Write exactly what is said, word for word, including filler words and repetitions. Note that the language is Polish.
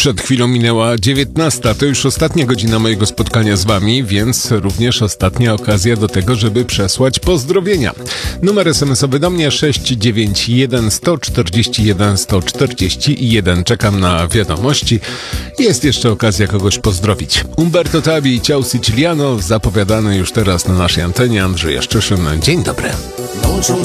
Przed chwilą minęła dziewiętnasta. To już ostatnia godzina mojego spotkania z wami, więc również ostatnia okazja do tego, żeby przesłać pozdrowienia. Numer es em esowy do mnie sześć dziewięć jeden sto czterdzieści jeden sto czterdzieści jeden. Czekam na wiadomości. Jest jeszcze okazja kogoś pozdrowić. Umberto Tabi i Ciao Siciliano zapowiadane już teraz na naszej antenie. Andrzej Jaszczyszyn. Dzień dobry.